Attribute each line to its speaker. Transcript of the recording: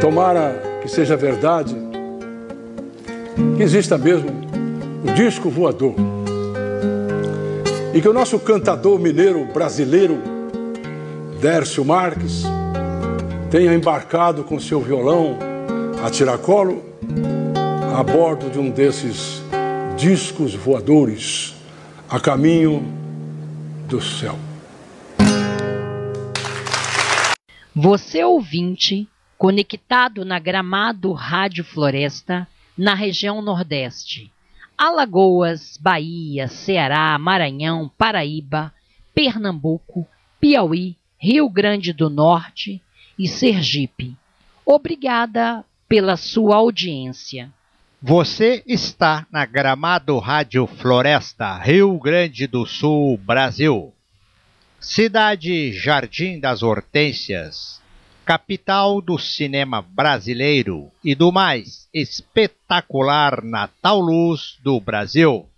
Speaker 1: Tomara que seja verdade, que exista mesmo o disco voador. E que o nosso cantador mineiro brasileiro, Dércio Marques, tenha embarcado com seu violão a tiracolo a bordo de um desses discos voadores a caminho do céu.
Speaker 2: Você ouvinte, conectado na Gramado Rádio Floresta, na região Nordeste, Alagoas, Bahia, Ceará, Maranhão, Paraíba, Pernambuco, Piauí, Rio Grande do Norte e Sergipe. Obrigada pela sua audiência.
Speaker 3: Você está na Gramado Rádio Floresta, Rio Grande do Sul, Brasil. Cidade Jardim das Hortênsias, capital do cinema brasileiro e do mais espetacular Natal Luz do Brasil.